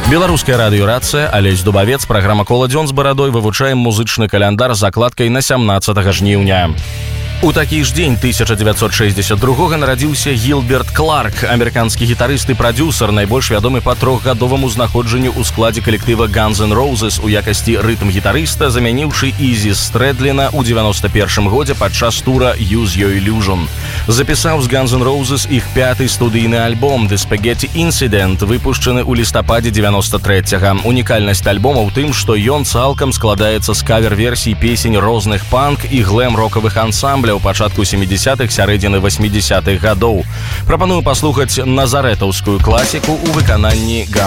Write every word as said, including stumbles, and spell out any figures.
Беларуская радыёрацыя, Алесь Дубавец, праграма «Коладзён» з барадой, вывучаем музычны каляндар з закладкай на сямнаццатага жніўня. У такі ж дзень тысяча дзевяцьсот шэсцьдзесят другога нарадзіўся Гілберт Кларк, амерыканскі гітарыст і прадзюсар, найбольш вядомы па трохгадоваму знаходжанню ў складзе калектыва Guns N' Roses у якасці рытм-гітарыста, замяніўшы Ізі Стрэдліна ў дзевяноста першым годзе падчас тура «Use Your Illusion». Запісаў з Guns N' Roses іх пяты студыйны альбом «The Spaghetti Incident», выпушчаны ў лістападзе дзевяноста трэцяга. Унікальнасць альбома ў тым, што ён цалкам складаецца з кавер-версій песень розных панк і глэм-рокавых ансамбляў у пачатку сямідзесятых, сярэдзіны васьмідзесятых гадоў. Прапаную паслухаць назарэтаўскую класіку ў выкананні